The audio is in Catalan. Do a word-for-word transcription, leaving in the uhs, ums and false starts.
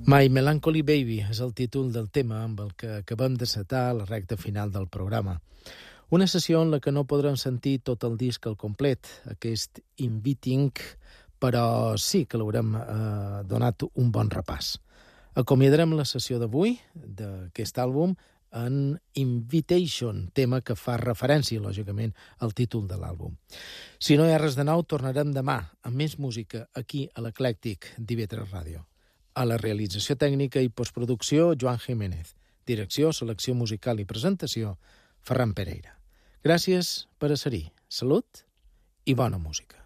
My Melancholy Baby és el títol del tema amb el que acabem de setar la recta final del programa. Una sessió en la que no podrem sentir tot el disc al complet, aquest Inviting, però sí que l'haurem eh, donat un bon repàs. Acomiadarem la sessió d'avui, d'aquest àlbum, en Invitation, tema que fa referència, lògicament, al títol de l'àlbum. Si no hi ha res de nou, tornarem demà amb més música aquí a l'Eclèctic d'I V tres Ràdio. A la realització tècnica i postproducció, Joan Jiménez. Direcció, selecció musical i presentació, Ferran Pereira. Gràcies per a ser-hi. Salut i bona música.